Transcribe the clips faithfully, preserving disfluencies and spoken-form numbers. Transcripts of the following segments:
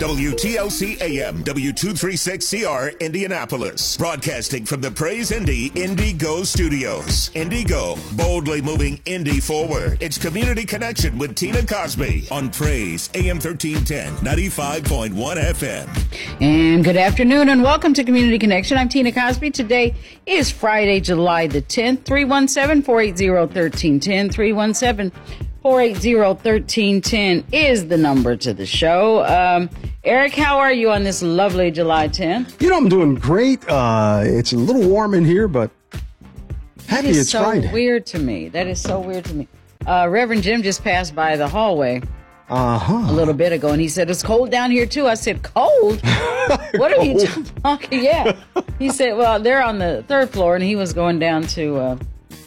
W T L C A M, W two thirty-six C R, Indianapolis. Broadcasting from the Praise Indy Indigo Studios. Indigo, boldly moving Indy forward. It's Community Connection with Tina Cosby on Praise A M thirteen ten, ninety-five point one F M. And good afternoon and welcome to Community Connection. I'm Tina Cosby. Today is Friday, July the tenth. three one seven, four eight zero, one three one zero. three one seven, four eight zero, one three one zero is the number to the show. Um, Eric, how are you on this lovely July tenth? You know, I'm doing great. Uh, it's a little warm in here, but happy it's so Friday. Weird to me. That is so weird to me. Uh, Reverend Jim just passed by the hallway uh-huh. a little bit ago, and he said, it's cold down here, too. I said, cold? What are you talking? Yeah. He said, well, they're on the third floor, and he was going down to uh,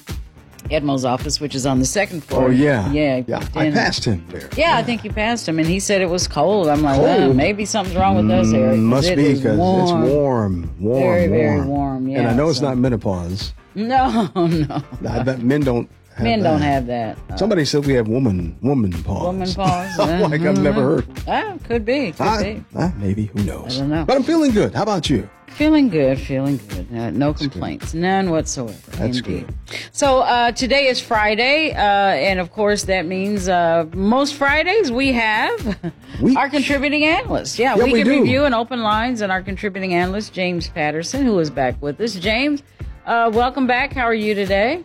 Edmo's office, which is on the second floor. Oh, yeah. Yeah. yeah. I passed him there. Yeah, yeah, I think you passed him, and he said it was cold. I'm like, well, maybe something's wrong with us, Eric. Must it be because it's warm, warm, very, warm. very warm. Yeah. And I know so. It's not menopause. No, no. I bet men don't have Men that. don't have that. Uh, Somebody said we have woman, woman pause. Woman pause. I'm like, I've never heard. Ah, could be. Could Ah, be. ah, maybe. Who knows? I don't know. But I'm feeling good. How about you? Feeling good, feeling good. Uh, no That's complaints, good. None whatsoever. That's indeed. good. So uh, today is Friday, uh, and of course that means uh, most Fridays we have we, our contributing analyst. Yeah, yeah we, we can do. review and open lines, and our contributing analyst, James Patterson, who is back with us. James, uh, welcome back. How are you today?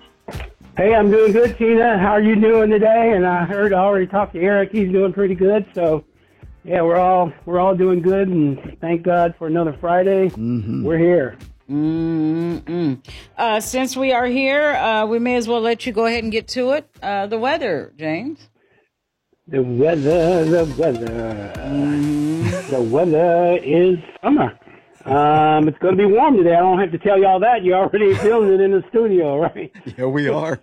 Hey, I'm doing good, Tina. How are you doing today? And I heard I already talked to Eric. He's doing pretty good. So, yeah, we're all we're all doing good, and thank God for another Friday. Mm-hmm. We're here. Mm-mm. Uh, since we are here, uh, we may as well let you go ahead and get to it. Uh, the weather, James. The weather, the weather, mm-hmm. the weather is summer. Um, it's going to be warm today. I don't have to tell you all that. You're already feeling it in the studio, right? Yeah, we are.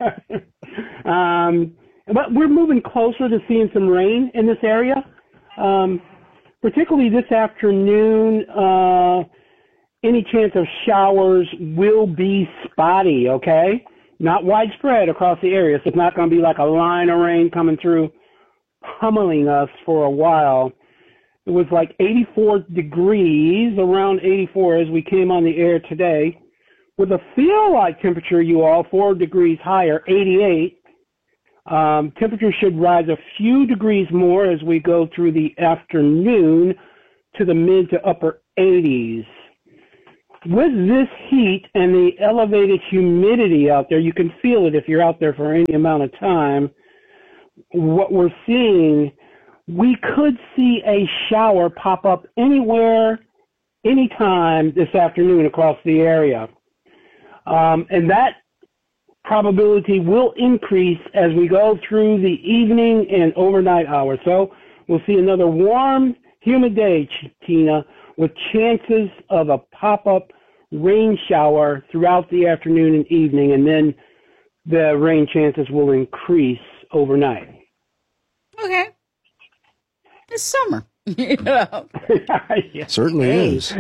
um, but we're moving closer to seeing some rain in this area. Um, particularly this afternoon, uh, any chance of showers will be spotty, okay? Not widespread across the area. So it's not going to be like a line of rain coming through, pummeling us for a while. It was like eighty-four degrees, around eighty-four as we came on the air today, with a feel-like temperature, you all, four degrees higher, eighty-eight. Um, temperature should rise a few degrees more as we go through the afternoon to the mid to upper eighties. With this heat and the elevated humidity out there, you can feel it if you're out there for any amount of time. What we're seeing, we could see a shower pop up anywhere, anytime this afternoon across the area. Um, and that probability will increase as we go through the evening and overnight hours. So we'll see another warm, humid day, Tina, with chances of a pop-up rain shower throughout the afternoon and evening, and then the rain chances will increase overnight. Okay. It's summer. You know. Yeah. Certainly hey. is.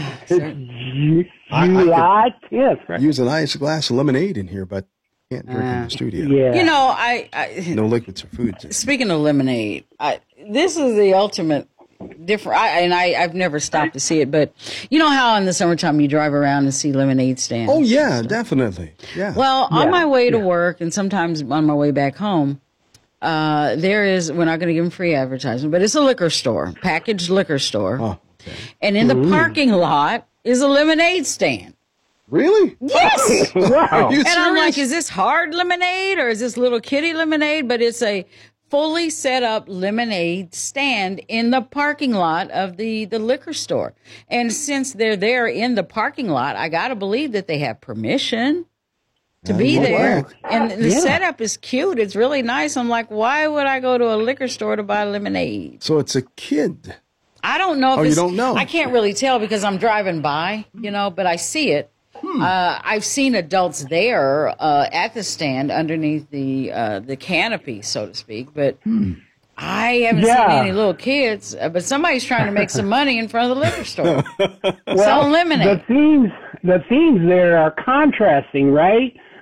It's July tenth. Right? Use a nice glass of lemonade in here, but can't drink uh, in the studio. Yeah. You know, I, I no liquids or foods. Speaking of lemonade, I, this is the ultimate different. I, and I, I've never stopped to see it, but you know how in the summertime you drive around and see lemonade stands. Oh yeah, definitely. Yeah. Well, yeah. on my way to yeah. work and sometimes on my way back home, uh, there is. We're not going to give them free advertisement, but it's a liquor store, packaged liquor store, oh, okay. and in the Ooh. parking lot is a lemonade stand. Really? Yes. Wow. Are you And serious? I'm like, is this hard lemonade or is this little kitty lemonade? But it's a fully set up lemonade stand in the parking lot of the, the liquor store. And since they're there in the parking lot, I got to believe that they have permission to Yeah, be you there. are. And the Yeah. setup is cute. It's really nice. I'm like, why would I go to a liquor store to buy lemonade? So it's a kid. I don't know if Oh, you it's, don't know? I can't really tell because I'm driving by, you know, but I see it. Hmm. Uh, I've seen adults there uh, at the stand underneath the uh, the canopy, so to speak, but hmm. I haven't Yeah. seen any little kids. Uh, but somebody's trying to make some money in front of the liquor store. Well, Selling lemonade. the themes, the themes there are contrasting, right?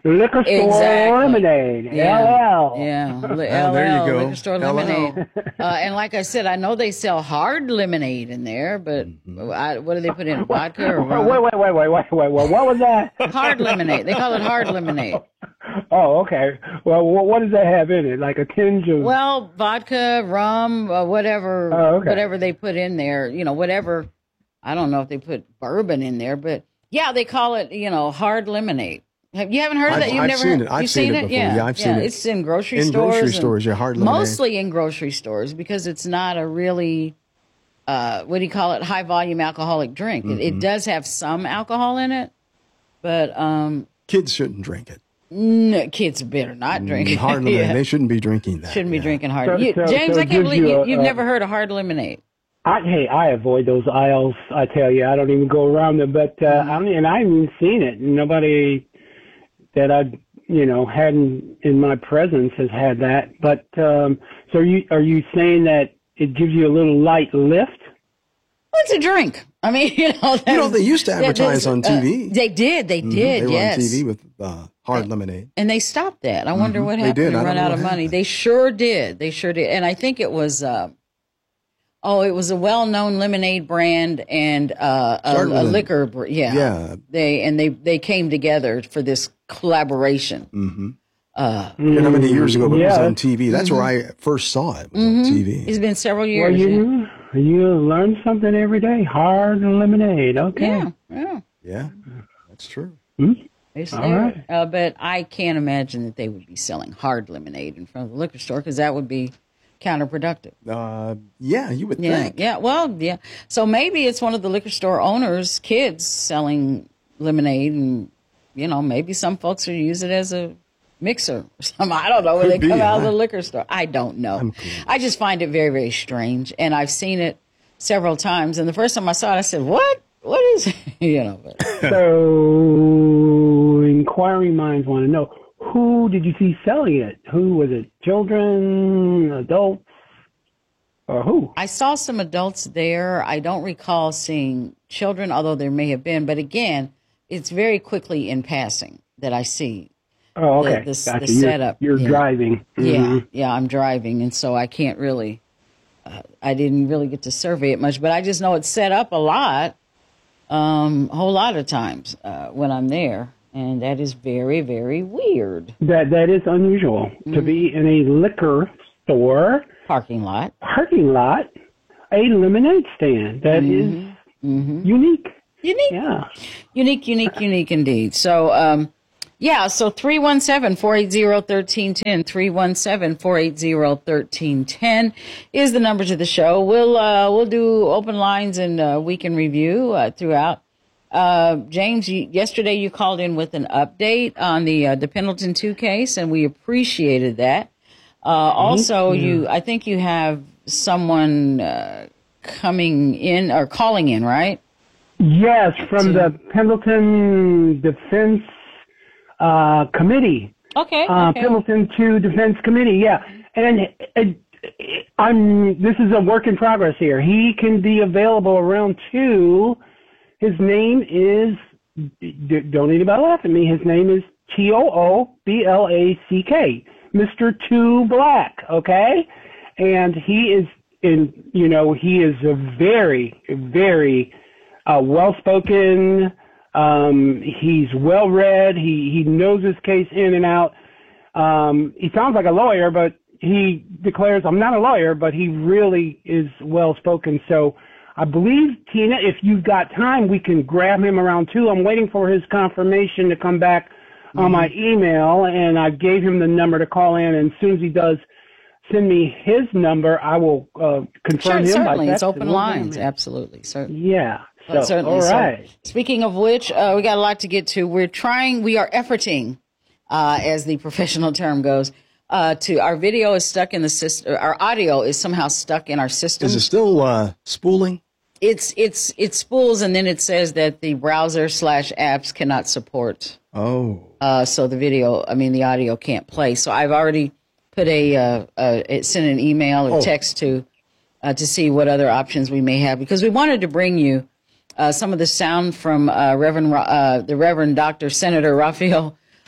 Liquor store Exactly. lemonade. Yeah. L L. Yeah, Li- Oh, there you L L, go. liquor store L L. lemonade. uh, and like I said, I know they sell hard lemonade in there, but I, what do they put in, vodka or rum? Wait, wait, wait, wait, wait, wait, wait. What was that? Hard lemonade. They call it hard lemonade. Oh, okay. Well, what, what does that have in it? Like a tinge of... Well, vodka, rum, uh, whatever, Oh, okay. whatever they put in there, you know, whatever. I don't know if they put bourbon in there, but yeah, they call it, you know, hard lemonade. Have, you haven't heard of I've- that? You've I've never seen it. I've you've seen seen, it it? before. Yeah, Yeah, I've seen it. It's in grocery In stores. grocery and stores, yeah, hard lemonade. Mostly in grocery stores because it's not a really, uh, what do you call it, high volume alcoholic drink. Mm-hmm. It, it does have some alcohol in it, but um, Kids shouldn't drink it. no, kids better not drink it. Hard lemonade. Yeah. They shouldn't be drinking that. Shouldn't be yeah. drinking hard. So- You- so- James, so I it can't gives believe you you, a- you've a- never heard of hard lemonade. I, hey, I avoid those aisles. I tell you, I don't even go around them. But uh, Mm-hmm. I mean, and I haven't even seen it. Nobody that I, you know, hadn't in my presence has had that. But um, so are you are you saying that it gives you a little light lift? Well, it's a drink. I mean, you know. You know, they used to that- advertise that's- on T V. Uh, they did. They Mhm. did. They were yes. on T V with uh, hard lemonade. And they stopped that. I wonder what They happened. did. They I don't run know out what of money. happened. They sure did. They sure did. And I think it was. Uh, oh, it was a well-known lemonade brand and uh, a, Started with a a- liquor. Br- yeah. Yeah. They and they they came together for this collaboration. Mm-hmm. You know how many years ago it was Yeah. on T V? That's where I first saw it. Was on T V. It's been several Well, years. you you learn something every day. Hard lemonade. Okay. yeah. Yeah. Yeah, that's true. They say, All right. uh, but I can't imagine that they would be selling hard lemonade in front of the liquor store because that would be counterproductive. Uh, yeah, you would Yeah, think. yeah. Well, yeah. So maybe it's one of the liquor store owners' kids selling lemonade, and you know, maybe some folks will use it as a mixer or something. I don't know when Could they come be, out of huh? the liquor store. I don't know. I just find it very, very strange, and I've seen it several times. And the first time I saw it, I said, "What? What is?" it?" you know. But So, inquiring minds want to know, who did you see selling it? Who was it? Children, adults, or who? I saw some adults there. I don't recall seeing children, although there may have been. But again, it's very quickly in passing that I see. Oh, okay. the- the gotcha. setup, You're, you're yeah. driving. Yeah, Mhm. yeah, I'm driving, and so I can't really. Uh, I didn't really get to survey it much, but I just know it's set up a lot, um, a whole lot of times uh, when I'm there, and that is very, very weird. That that is unusual to be in a liquor store Parking lot. parking lot, a lemonade stand. That is unique. Unique. Yeah. Unique, unique, unique indeed. So, um, yeah, so three one seven, four eight zero, one three one zero, three one seven, four eight zero, one three one zero is the number to the show. We'll, uh, we'll do open lines and uh, week in review uh, throughout. Uh, James, you, yesterday you called in with an update on the, uh, the Pendleton two case, and we appreciated that. Uh, also, you, I think you have someone uh, coming in or calling in, right? Yes, from the Pendleton Defense uh, Committee. Okay. Uh, okay. Pendleton two Defense Committee, yeah. And uh, I'm. This is a work in progress here. He can be available around two. His name is. d- Don't anybody laugh at me. His name is T O O B L A C K, Mister Two Black. Okay, and he is in. You know, he is a very, very uh, well-spoken. Um, he's well-read. He he knows his case in and out. Um, he sounds like a lawyer, but he declares, I'm not a lawyer, but he really is well-spoken. So I believe, Tina, if you've got time, we can grab him around two. I'm waiting for his confirmation to come back on my email, and I gave him the number to call in. And as soon as he does send me his number, I will uh, confirm Sure, him. certainly. by It's text, open and we'll get him lines. in. Absolutely. So, Yeah. So, uh, certainly. all So, right. speaking of which, uh, we got a lot to get to. We're trying, we are efforting, uh, as the professional term goes, uh, to our video is stuck in the system. Our audio is somehow stuck in our system. Is it still uh, spooling? It's, it's, it spools, and then it says that the browser slash apps cannot support. Oh, Uh, so the video, I mean, the audio can't play. So I've already put a, uh, uh, it sent an email or Oh. text to, uh, to see what other options we may have, because we wanted to bring you, uh, some of the sound from, uh, Reverend, Ra- uh, the Reverend Doctor Senator Raphael,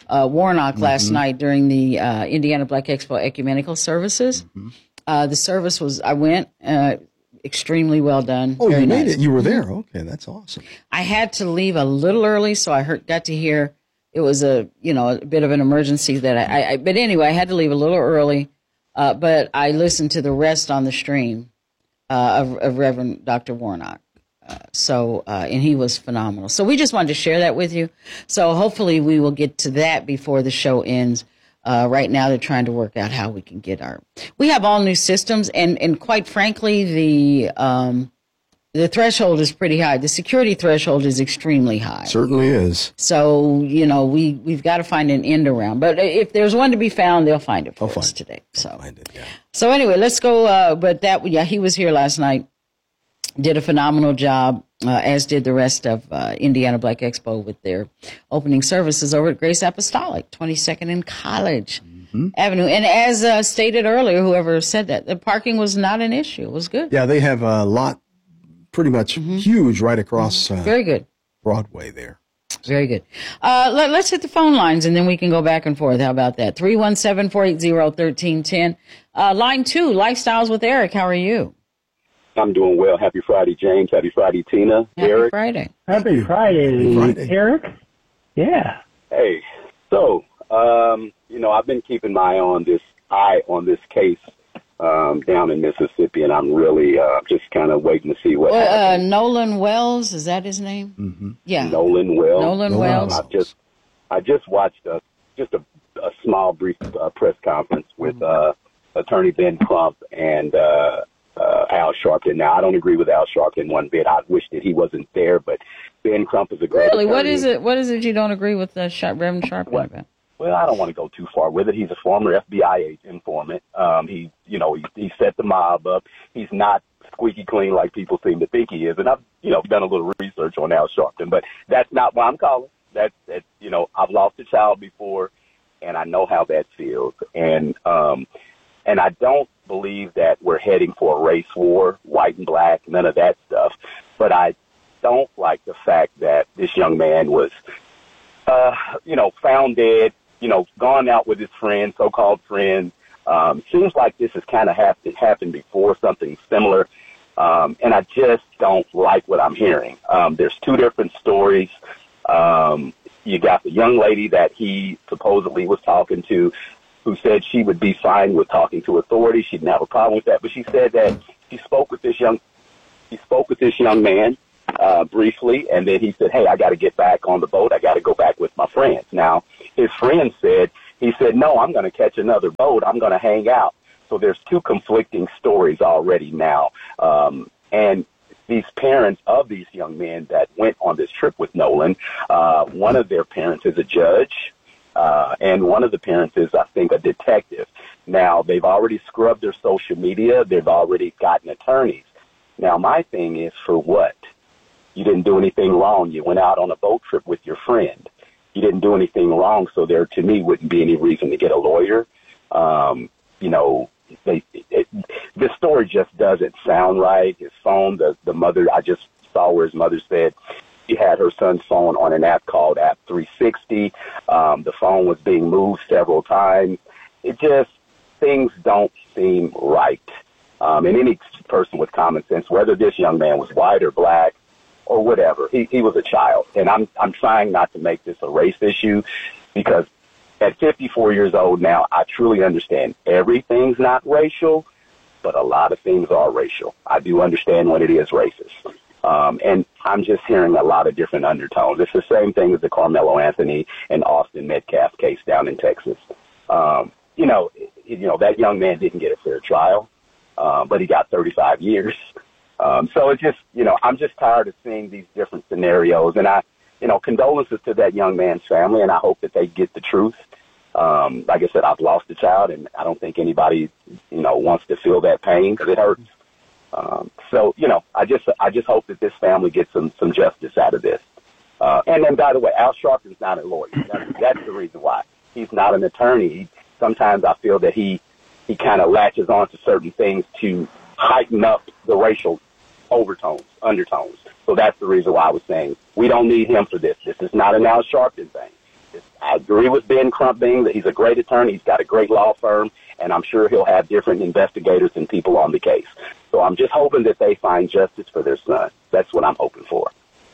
uh, Warnock last mm-hmm. night during the uh, Indiana Black Expo Ecumenical Services. Mm-hmm. Uh, the service was, I went, uh, extremely well done. Oh, Very you made nice. it. You were there. Okay, that's awesome. I had to leave a little early, so I heard, got to hear it was a, you know, a bit of an emergency that I, I but anyway, I had to leave a little early, uh, but I listened to the rest on the stream uh, of, of Reverend Doctor Warnock. Uh, so, uh, and he was phenomenal. So we just wanted to share that with you. So hopefully we will get to that before the show ends. Uh, right now they're trying to work out how we can get our, we have all new systems, and, and quite frankly, the, um, the threshold is pretty high. The security threshold is extremely high. Certainly is. So, you know, we, we've got to find an end around, but if there's one to be found, they'll find it for I'll us find today. It. So, find it, yeah. So anyway, let's go. Uh, but that, yeah, he was here last night, did a phenomenal job. Uh, as did the rest of uh, Indiana Black Expo with their opening services over at Grace Apostolic, twenty-second and College mm-hmm. Avenue. And as uh, stated earlier, whoever said that, the parking was not an issue. It was good. Yeah, they have a lot, pretty much mm-hmm. huge right across uh, Very good. Broadway there. Very good. Uh, let, let's hit the phone lines, and then we can go back and forth. How about that? three one seven, four eight zero, one three one zero. Uh, line two, Lifestyles with Eric. How are you? I'm doing well. Happy Friday, James. Happy Friday, Tina. Happy Eric. Friday. Happy Friday, Friday, Eric. Yeah. Hey, so, um, you know, I've been keeping my eye on this, eye on this case um, down in Mississippi, and I'm really uh, just kind of waiting to see what well, happens. Uh, Nolan Wells, is that his name? Mm-hmm. Yeah. Nolan Wells. Nolan Nolan Wells. I just, I just watched a, just a, a small, brief uh, press conference with uh, Attorney Ben Crump and uh, uh, Al Sharpton. Now, I don't agree with Al Sharpton one bit. I wish that he wasn't there, but Ben Crump is a great Really? attorney. What is it? What is it you don't agree with uh, Sharp, Reverend Sharpton What? about? Well, I don't want to go too far with it. He's a former F B I informant. Um, he, you know, he, he set the mob up. He's not squeaky clean like people seem to think he is. And I've, you know, done a little research on Al Sharpton, but that's not why I'm calling. That's, that's, you know, I've lost a child before, and I know how that feels. And, um, and I don't believe that we're heading for a race war, white and black, none of that stuff. But I don't like the fact that this young man was, uh, you know, found dead, you know, gone out with his friends, so-called friends. Um, seems like this has kind of happened, happened before, something similar. Um, and I just don't like what I'm hearing. Um, there's two different stories. Um, you got the young lady that he supposedly was talking to, who said she would be fine with talking to authorities. She didn't have a problem with that. But she said that she spoke with this young, he spoke with this young man uh, briefly, and then he said, hey, I got to get back on the boat. I got to go back with my friends. Now, his friend said, he said, no, I'm going to catch another boat. I'm going to hang out. So there's two conflicting stories already now. Um, and these parents of these young men that went on this trip with Nolan, uh, one of their parents is a judge. Uh, and one of the parents is, I think, a detective. Now, they've already scrubbed their social media. They've already gotten attorneys. Now, my thing is, for what? You didn't do anything wrong. You went out on a boat trip with your friend. You didn't do anything wrong, so there, to me, wouldn't be any reason to get a lawyer. Um, you know, they, it, the story just doesn't sound right. His phone, the, the mother, I just saw where his mother said, she had her son's phone on an app called App three sixty. Um, the phone was being moved several times. It just, things don't seem right. Um, and any person with common sense, whether this young man was white or black or whatever, he, he was a child. And I'm, I'm trying not to make this a race issue, because at fifty-four years old now, I truly understand everything's not racial, but a lot of things are racial. I do understand when it is racist. Um, and I'm just hearing a lot of different undertones. It's the same thing as the Carmelo Anthony and Austin Metcalf case down in Texas. Um, you know, you know, that young man didn't get a fair trial, uh, but he got thirty-five years. Um, so it's just, you know, I'm just tired of seeing these different scenarios. And I, you know, condolences to that young man's family, and I hope that they get the truth. Um, like I said, I've lost a child, and I don't think anybody, you know, wants to feel that pain, because it hurts. Um, so, you know, I just I just hope that this family gets some, some justice out of this. Uh, and then, by the way, Al Sharpton's not a lawyer. That's, that's the reason why. He's not an attorney. He, sometimes I feel that he, he kind of latches on to certain things to heighten up the racial overtones, undertones. So that's the reason why I was saying we don't need him for this. This is not an Al Sharpton thing. I agree with Ben Crumping that he's a great attorney. He's got a great law firm, and I'm sure he'll have different investigators and people on the case. So I'm just hoping that they find justice for their son. That's what I'm hoping for.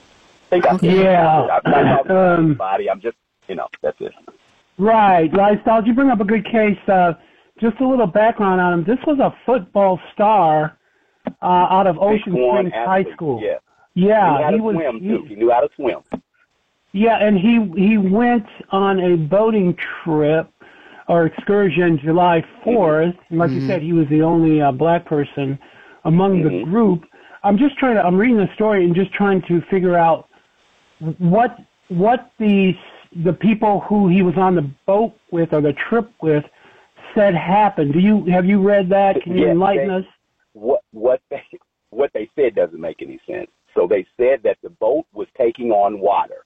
I think I yeah. I'm not talking about Um, anybody. I'm just, you know, that's it. Right, Lifestyle. You bring up a good case. Uh, just a little background on him. This was a football star uh, out of Ocean Big one Springs High athlete, School. Yeah, Yeah, he, he knew was. how to swim he- too. He knew how to swim. Yeah, and he he went on a boating trip or excursion July fourth, and like you said, he was the only uh, black person among the Mhm. group. I'm just trying to. I'm reading the story and just trying to figure out what what the the people who he was on the boat with or the trip with said happened. Do you have you read that? Can you Yeah, enlighten they- us? What what they what they said doesn't make any sense. So they said that the boat was taking on water,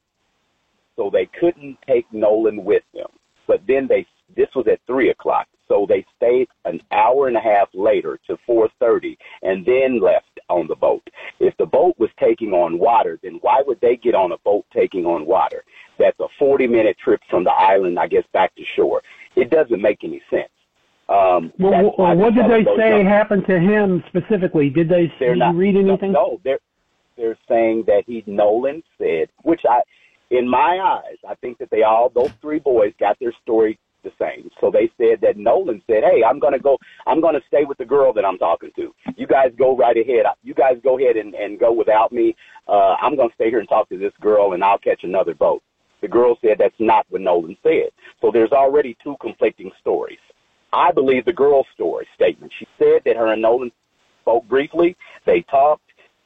so they couldn't take Nolan with them. But then they this was at three o'clock, so they stayed an hour and a half later to four thirty, and then left on the boat. If the boat was taking on water, then why would they get on a boat taking on water? That's a forty minute trip from the island, I guess, back to shore. It doesn't make any sense. Um, Well, that's wh- why what did they those say young- happened to him specifically? Did they They're did not, you read anything? No, they're they're saying that he Nolan said, which I, in my eyes, I think that they all those three boys got their story the same. So they said that Nolan said, "Hey, I'm gonna go. I'm gonna stay with the girl that I'm talking to. You guys go right ahead. You guys go ahead and, and go without me. Uh, I'm gonna stay here and talk to this girl, and I'll catch another boat." The girl said that's not what Nolan said. So there's already two conflicting stories. I believe the girl's story statement. She said that her and Nolan spoke briefly. They talked,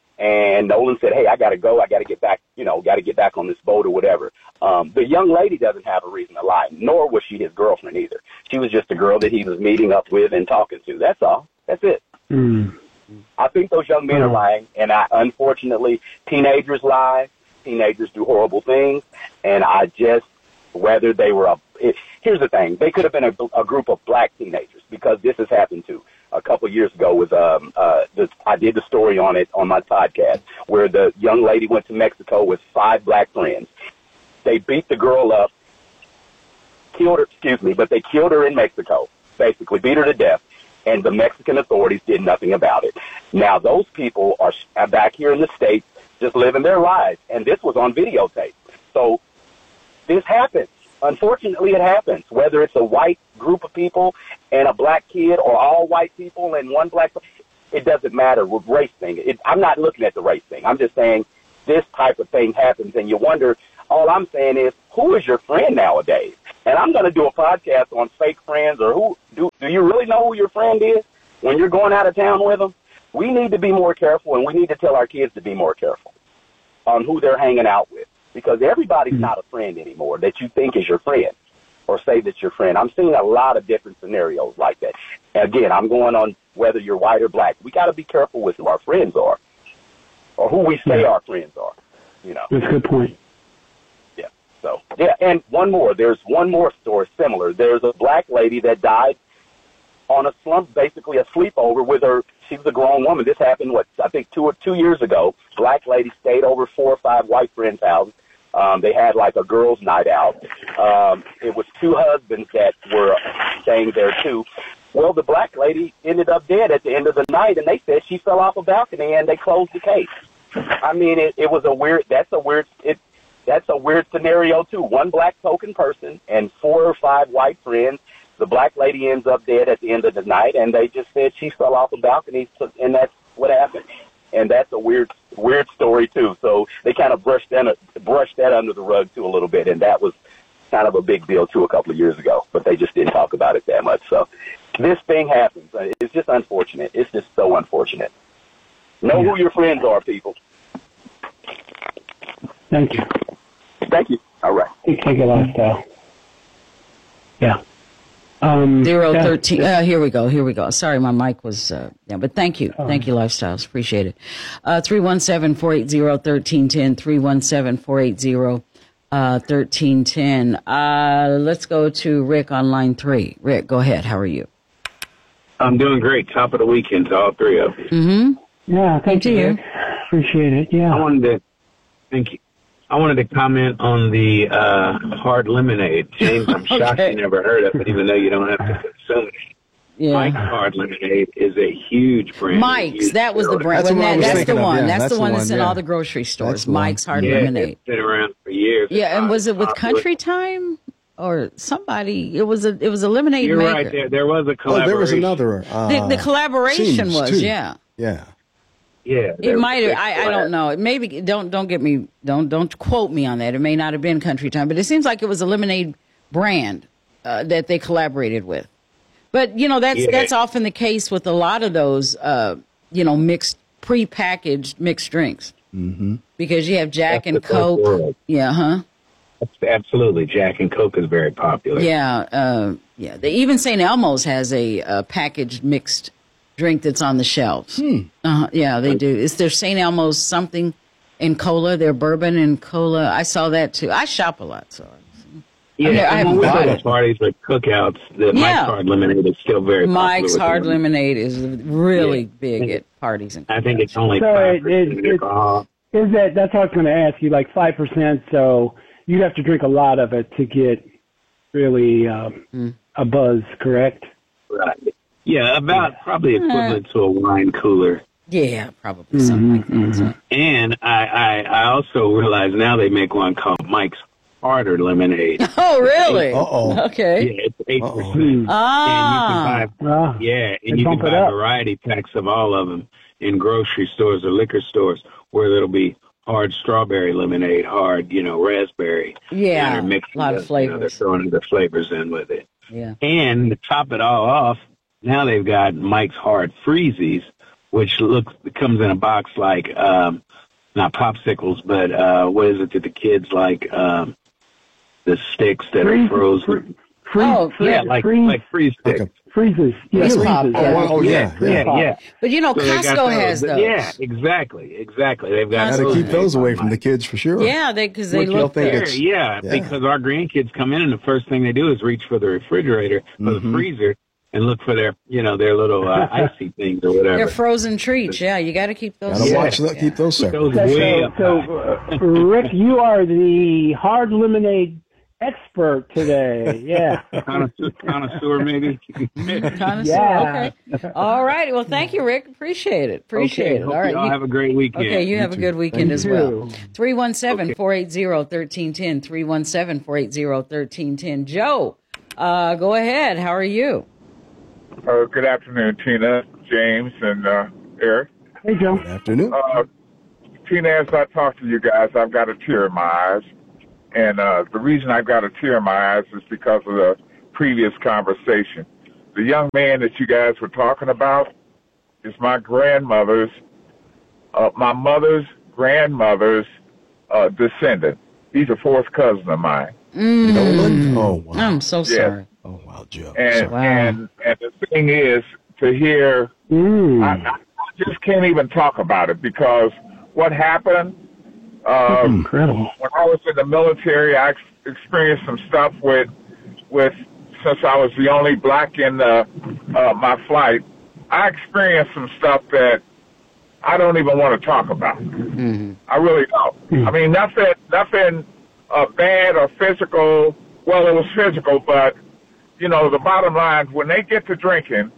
and Nolan said, "Hey, I got to go. I got to get back, you know, got to get back on this boat or whatever." Um, the young lady doesn't have a reason to lie, nor was she his girlfriend either. She was just a girl that he was meeting up with and talking to. That's all. That's it. Mm. I think those young men are lying, and I, unfortunately, teenagers lie. Teenagers do horrible things, and I just, whether they were a, it, here's the thing, they could have been a, a group of black teenagers, because this has happened too. A couple of years ago with, um, uh, the, I did the story on it on my podcast, where the young lady went to Mexico with five black friends. They beat the girl up, killed her, excuse me, but they killed her in Mexico, basically beat her to death, and the Mexican authorities did nothing about it. Now, those people are back here in the States just living their lives, and this was on videotape. So this happens. Unfortunately, it happens, whether it's a white group of people and a black kid, or all white people and one black person. It doesn't matter with race thing. It, I'm not looking at the race thing. I'm just saying this type of thing happens, and you wonder, all I'm saying is, who is your friend nowadays? And I'm going to do a podcast on fake friends, or who do, do you really know who your friend is when you're going out of town with them? We need to be more careful, and we need to tell our kids to be more careful on who they're hanging out with, because everybody's mm-hmm. not a friend anymore that you think is your friend or say that's your friend. I'm seeing a lot of different scenarios like that. Again, I'm going on whether you're white or black. We got to be careful with who our friends are or who we say yeah. our friends are. You know, that's a good point. Yeah. So, yeah. And one more, there's one more story similar. There's a black lady that died on a slump, basically a sleepover with her. She was a grown woman. This happened, what, I think two or two years ago. Black lady stayed over four or five white friends' houses. Um, they had like a girls' night out. Um, it was two husbands that were staying there too. Well, the black lady ended up dead at the end of the night, and they said she fell off a balcony, and they closed the case. I mean, it, it was a weird. That's a weird. It that's a weird scenario too. One black token person and four or five white friends. The black lady ends up dead at the end of the night, and they just said she fell off a balcony, and that's what happened. And that's a weird, weird story too. So they kind of brushed that, brushed that under the rug too a little bit, and that was kind of a big deal too a couple of years ago. But they just didn't talk about it that much. So this thing happens. It's just unfortunate. It's just so unfortunate. Know yeah. who your friends are, people. Thank you. Thank you. All right. Take a lifestyle. Yeah. Um, Zero yeah. thirteen. Uh, here we go. Here we go. Sorry, my mic was. Uh, yeah, but thank you, oh. thank you, Lifestyles. Appreciate it. Uh, three one seven four eight zero thirteen ten. Three one seven four eight zero thirteen ten. Uh, let's go to Rick on line three. Rick, go ahead. How are you? I'm doing great. Top of the weekend to all three of you. Mm-hmm. Yeah, thank you. Rick. Appreciate it. Yeah. I wanted to. Thank you. I wanted to comment on the uh, hard lemonade. James, I'm Okay. shocked you never heard of it, even though you don't have to consume it. Yeah. Mike's Hard Lemonade is a huge brand. Mike's, Huge that was the soda. brand. That's the Wasn't one I that- was that's thinking the of, one. yeah, that's, that's the the one one, that's in yeah. all the grocery stores. That's the one. Mike's Hard Yeah, Lemonade. it's been around for years. Yeah, and was it with Popular. Country Time or somebody? It was a it was a lemonade You're maker. right. There, there was a Oh, collaboration. there was another. Uh, The, the collaboration Seams, was, too. yeah. Yeah. Yeah, It there- might have. there- I, I don't know. It maybe don't don't get me don't don't quote me on that. It may not have been Country Time, but it seems like it was a lemonade brand uh, that they collaborated with. But you know that's Yeah. that's often the case with a lot of those uh, you know mixed prepackaged mixed drinks mm-hmm. because you have Jack That's and the first Coke. world. Yeah, huh? Absolutely. Jack and Coke is very popular. Yeah, uh, yeah. They, even Saint Elmo's has a, uh packaged mixed drink that's on the shelves. Hmm. Uh, yeah, they do. Is there Saint Elmo's something in cola? Their bourbon and cola. I saw that too. I shop a lot, so Yeah, I mean, I haven't and we bought go it. to parties with cookouts. The Yeah. Mike's Hard Lemonade is still very popular. Mike's with Hard them. Lemonade is really Yeah. big at parties and I think it's cookouts. only So five it- percent it- it- alcohol. Is that that's what I was going to ask you, like five percent? So you'd have to drink a lot of it to get really um, Mm. a buzz, correct? Right. Yeah, about probably equivalent to a wine cooler. Yeah, probably something like that. So- And I, I, I also realize now they make one called Mike's Harder Lemonade. Oh, really? Uh-oh. Okay. Yeah, it's eight percent. Hmm. Ah. And you can buy, Ah, yeah, they and you can bump it buy up. variety packs of all of them in grocery stores or liquor stores where it'll be hard strawberry lemonade, hard, you know, raspberry. Yeah, And they're mixing a lot the- of You know, they're flavors. throwing other flavors in with it. Yeah. And to top it all off, now they've got Mike's Hard Freezies, which looks comes in a box like um, not popsicles, but uh, what is it that the kids like? Um, the sticks that Freeze- are frozen. fr- freeze, Oh, freeze, yeah, like freeze, like freeze sticks. Okay. freezes. Yeah, Freeze freezes. pop, Oh, yeah. wow. oh yeah. yeah, yeah. yeah. But you know, So they got Costco has those. Yeah, exactly, exactly. They've got Got to those keep those made away by from the Mike. kids for sure. Yeah, they because they What, you look think there. it's- Yeah, Yeah. because our grandkids come in and the first thing they do is reach for the refrigerator, for Mm-hmm. the freezer, and look for their, you know, their little uh, icy things or whatever. They're frozen treats. Yeah, you got to keep those. Got to Yeah. watch that. Keep those separate. Those So, way up so high. uh, Rick, you are the hard lemonade expert today. Yeah. Connoisseur, connoisseur maybe. Connoisseur. Yeah. Okay. All right. Well, thank you, Rick. Appreciate it. Appreciate okay, it. hope All right. y'all You- have a great weekend. okay, you have a too. good weekend Thank as you. well. three one seven, four eight zero, one three one zero, three one seven, four eight zero, one three one zero. Joe, uh, go ahead. How are you? Uh, good afternoon, Tina, James, and uh, Eric. Hey, Joe. Good afternoon. Uh, Tina, as I talk to you guys, I've got a tear in my eyes. And uh, the reason I've got a tear in my eyes is because of the previous conversation. The young man that you guys were talking about is my grandmother's, uh, my mother's grandmother's uh, descendant. He's a fourth cousin of mine. Nolan? Oh, wow. I'm so sorry. Oh, wow, Joe. And, Wow. and, and the thing is, to hear Mm. I, I just can't even talk about it because what happened uh, Incredible. when I was in the military, I ex- experienced some stuff with, with since I was the only black in the, uh, my flight, I experienced some stuff that I don't even want to talk about. Mm-hmm. I really don't. I mean, nothing, nothing uh, bad or physical. Well, it was physical, but you know, the bottom line, when they get to drinking,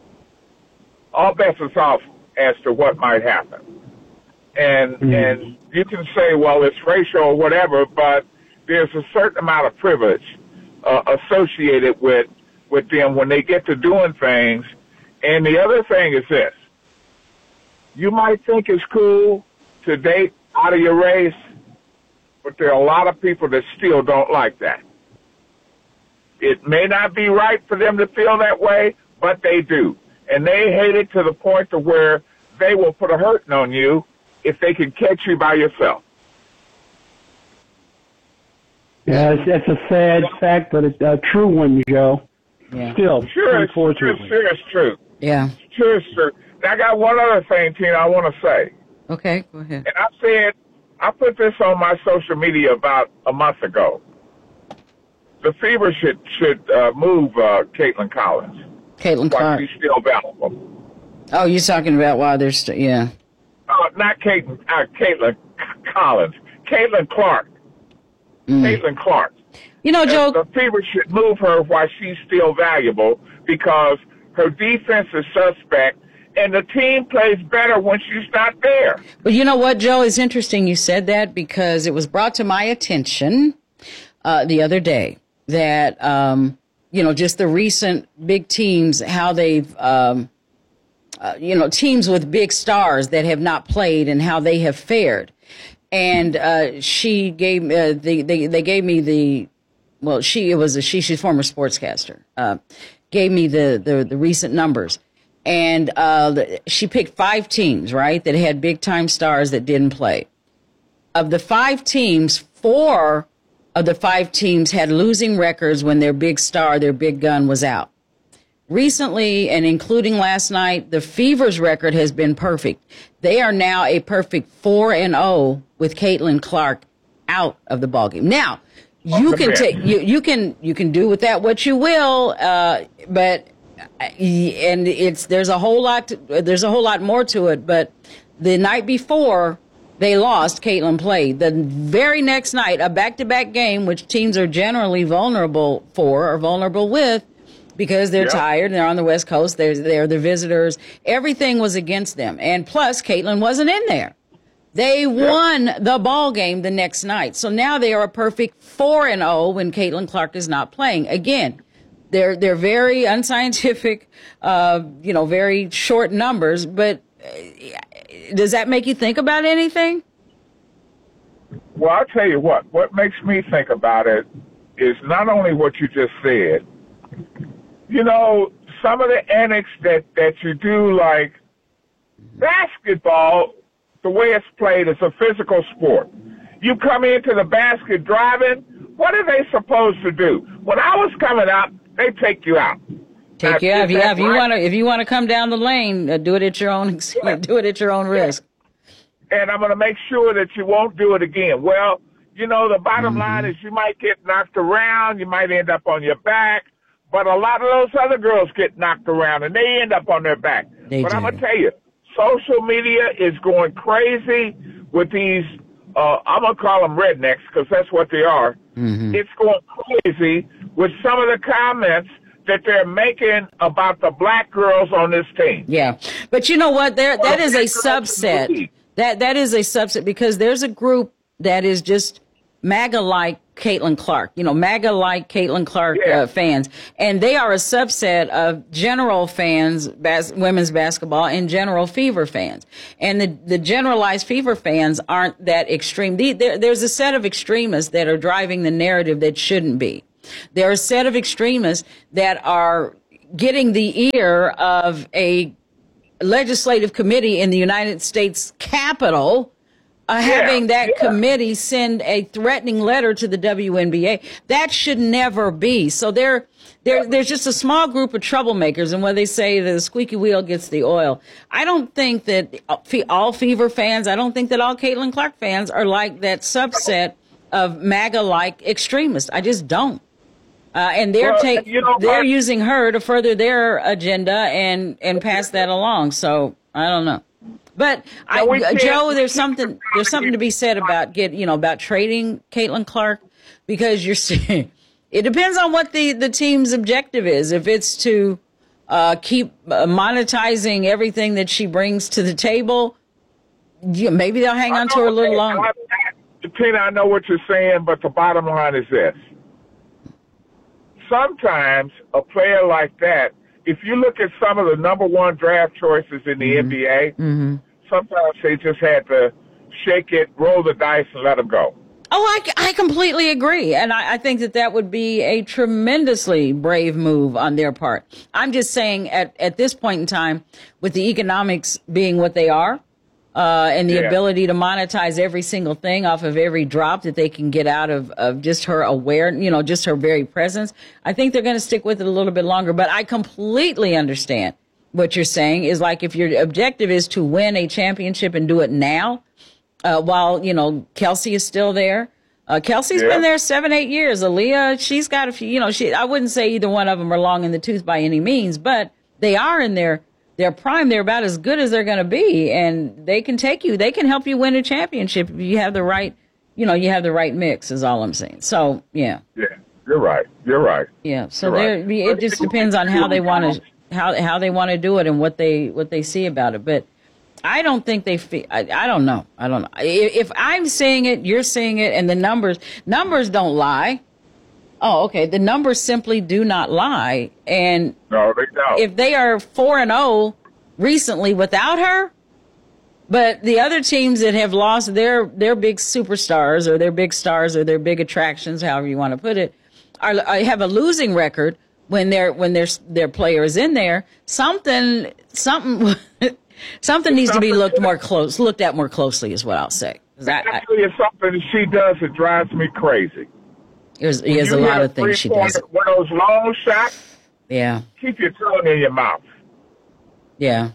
all bets is off as to what might happen. And Mm-hmm. and you can say, well, it's racial or whatever, but there's a certain amount of privilege uh, associated with with them when they get to doing things. And the other thing is this: you might think it's cool to date out of your race, but there are a lot of people that still don't like that. It may not be right for them to feel that way, but they do. And they hate it to the point to where they will put a hurting on you if they can catch you by yourself. Yeah, it's, it's a sad fact, but it's a true one, Joe. Yeah. Still, Sure, it's, sure, unfortunately. sure, it's true. Yeah. Sure, it's true. Now, I got one other thing, Tina, I want to say. Okay, go ahead. And I said, I put this on my social media about a month ago. The fever should should uh, move uh, Caitlin Collins Caitlin while Clark. she's still available. Oh, you're talking about why there's, st- yeah. Uh, not Caitlin, uh, Caitlin C- Collins. Caitlin Clark. Mm. Caitlin Clark. You know, Joe. The Fever should move her while she's still valuable because her defense is suspect, and the team plays better when she's not there. But you know what, Joe? It's interesting you said that because it was brought to my attention uh, the other day that, um, you know, just the recent big teams, how they've, um, uh, you know, teams with big stars that have not played and how they have fared. And uh, she gave uh, the they they gave me the well she it was a she she's a former sportscaster uh, gave me the, the the recent numbers, and uh, the, she picked five teams, right, that had big time stars that didn't play. Of the five teams, four of the five teams had losing records when their big star, their big gun, was out. Recently, and including last night, the Fever's record has been perfect. They are now a perfect four and oh with Caitlin Clark out of the ballgame. Now, you can take you you can you can do with that what you will, uh, but and it's there's a whole lot to, there's a whole lot more to it. But the night before they lost, Caitlin played. The very next night, a back-to-back game, which teams are generally vulnerable for or vulnerable with, because they're yep. tired and they're on the West Coast. They're, they're the visitors. Everything was against them. And plus, Caitlin wasn't in there. They yep. won the ball game the next night. So now they are a perfect four and oh when Caitlin Clark is not playing. Again, they're they're very unscientific, uh, you know, very short numbers. But uh, does that make you think about anything? Well, I'll tell you what. What makes me think about it is not only what you just said. You know, some of the antics that, that you do, like basketball, the way it's played is a physical sport. You come into the basket driving, what are they supposed to do? When I was coming up, they take you out. Take now, you out. Yeah, if you want to, if you want to come down the lane, uh, do it at your own, yeah. do it at your own risk. And I'm going to make sure that you won't do it again. Well, you know, the bottom mm-hmm. line is you might get knocked around, you might end up on your back. But a lot of those other girls get knocked around, and they end up on their back. They but do. I'm going to tell you, social media is going crazy with these, uh, I'm going to call them rednecks because that's what they are. Mm-hmm. It's going crazy with some of the comments that they're making about the black girls on this team. Yeah. But you know what? There, that is a subset. That That is a subset because there's a group that is just MAGA-like Caitlin Clark, you know, MAGA-like Caitlin Clark yeah. uh, fans. And they are a subset of general fans, bas- women's basketball, and general Fever fans. And the, the generalized Fever fans aren't that extreme. The, there, there's a set of extremists that are driving the narrative that shouldn't be. There are a set of extremists that are getting the ear of a legislative committee in the United States Capitol Uh, having yeah, that yeah. committee send a threatening letter to the W N B A. That should never be. So there, there, there's just a small group of troublemakers, and when they say that the squeaky wheel gets the oil, I don't think that all Fever fans, I don't think that all Caitlin Clark fans are like that subset of MAGA-like extremists. I just don't. Uh, and they're well, take, you know, they're I, using her to further their agenda and, and pass that along. So I don't know. But I, Joe, there's something there's something to be said about get you know about trading Caitlin Clark because you're seeing it depends on what the, the team's objective is. If it's to uh, keep uh, monetizing everything that she brings to the table, yeah, maybe they'll hang on to her a little longer. Tina, I know what you're saying, but the bottom line is this: sometimes a player like that, if you look at some of the number one draft choices in the mm-hmm. N B A. Mm-hmm. Sometimes they just had to shake it, roll the dice, and let them go. Oh, I, I completely agree. And I, I think that that would be a tremendously brave move on their part. I'm just saying at, at this point in time, with the economics being what they are, uh, and the yeah. ability to monetize every single thing off of every drop that they can get out of, of just her aware, you know, just her very presence, I think they're going to stick with it a little bit longer. But I completely understand what you're saying is like if your objective is to win a championship and do it now, uh, while, you know, Kelsey is still there. Uh, Kelsey's yeah. been there seven, eight years. Aaliyah, she's got a few, you know, she, I wouldn't say either one of them are long in the tooth by any means, but they are in their, their prime. They're about as good as they're going to be. And they can take you, they can help you win a championship if you have the right, you know, you have the right mix is all I'm saying. So, yeah. Yeah, you're right. You're right. Yeah. So You're there, right. it just depends on how they want to, how, how they want to do it and what they, what they see about it. But I don't think they feel, I, I don't know. I don't know. If, if I'm seeing it, you're seeing it, and the numbers, numbers don't lie. Oh, okay. The numbers simply do not lie. And no, they don't. If they are four and oh recently without her, but the other teams that have lost their, their big superstars or their big stars or their big attractions, however you want to put it, are, are have a losing record when their, when their, their player is in there, something, something, something needs to be looked more close, looked at more closely is what I'll say. I, I tell you something she does that drives me crazy. There's, there's a lot of things she does. One of those long shots. Yeah. Keep your tongue in your mouth. Yeah.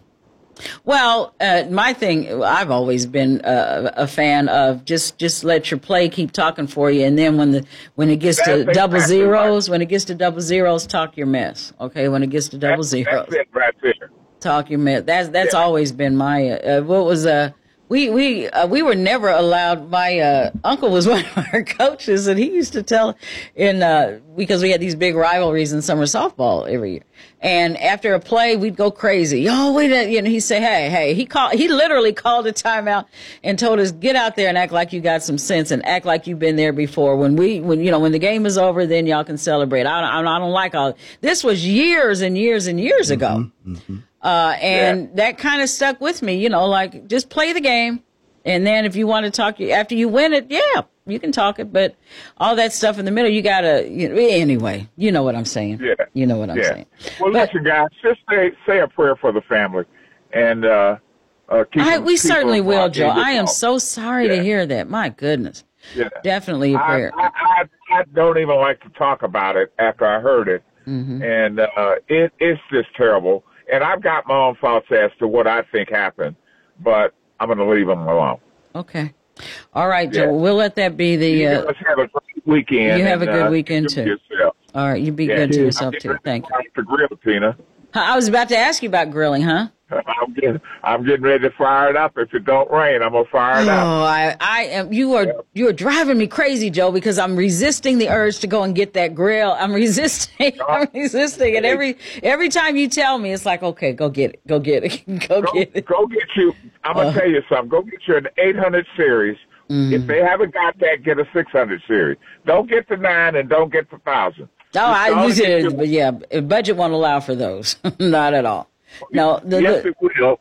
Well, uh, my thing, I've always been uh, a fan of just, just let your play keep talking for you. And then when the, when it gets That's to double exactly zeros, right. when it gets to double zeros, talk your mess. Okay. When it gets to double that's, zeros, that's it right there. Talk your mess. That's, that's Yeah. always been my, uh, what was, uh, we, we, uh, we were never allowed, my, uh, uncle was one of our coaches, and he used to tell in, uh, because we had these big rivalries in summer softball every year. And after a play, we'd go crazy. Oh, wait a, you know, he'd say, hey, hey, he called, he literally called a timeout and told us, get out there and act like you got some sense and act like you've been there before. When we, when, you know, when the game is over, then y'all can celebrate. I don't, I don't like all, this was years and years and years ago. Mm-hmm. Mm-hmm. Uh, and yeah. that kind of stuck with me, you know, like just play the game. And then if you want to talk after you win it, yeah, you can talk it. But all that stuff in the middle, you got to, you know, anyway, you know what I'm saying. Yeah. You know what I'm yeah. saying. Well, but, listen, guys, just say, say a prayer for the family. And, uh, uh, keep I, them, we keep certainly them, will, uh, Joe. I am calm. so sorry Yeah. to hear that. My goodness. Yeah. Definitely a prayer. I, I, I, I don't even like to talk about it after I heard it. Mm-hmm. And uh, it, it's just terrible. And I've got my own thoughts as to what I think happened, but I'm going to leave them alone. Okay. All right, Joe. Yeah. We'll let that be the. You Uh, guys have a great weekend. you have and, a good uh, weekend, do too. yourself. all right. You be Yeah. good to I'm yourself, getting too. ready Thank to you. fire up the grill, Tina. I was about to ask you about grilling, huh? I'm getting, I'm getting ready to fire it up. If it don't rain, I'm gonna fire it Oh, up. I, I am. You are, you are driving me crazy, Joe, because I'm resisting the urge to go and get that grill. I'm resisting. I'm resisting, and every every time you tell me, it's like, okay, go get it, go get it, go, Go, get it. go get you. I'm gonna Uh, tell you something. Go get you an eight hundred series. Mm. If they haven't got that, get a six hundred series. Don't get the nine and don't get the thousand. No, I Just use get it, your- but yeah, budget won't allow for those. Not at all. No, the, yes, the, it will.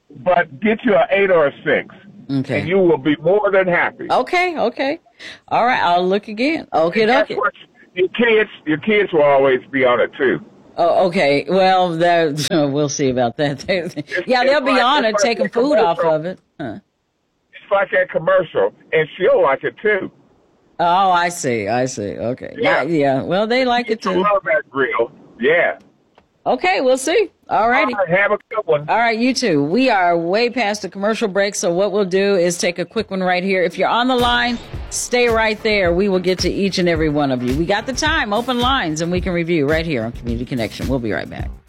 But get you an eight or a six, okay, and you will be more than happy. okay, okay. All right, I'll look again. Okay, And guess okay. what? Your kids, your kids will always be on it too. Oh, okay. Well, that, we'll see about that. yeah, they'll be like- on it's it, like taking a food off commercial. of it. Huh. It's like that commercial, and she'll like it too. Oh, I see. I see. Okay. Yeah. Yeah. Yeah. Well, they like it I too. love that grill. Yeah. Okay, we'll see. All righty. All right, have a good one. All right, you too. We are way past the commercial break, so what we'll do is take a quick one right here. If you're on the line, stay right there. We will get to each and every one of you. We got the time, open lines, and we can review right here on Community Connection. We'll be right back.